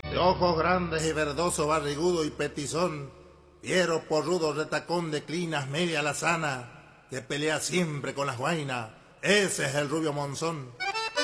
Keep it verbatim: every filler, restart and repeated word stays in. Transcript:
De ojos grandes y verdoso, barrigudo y petizón, fiero, porrudo, retacón de clinas media lazana, que pelea siempre con las guainas, ese es el rubio Monzón.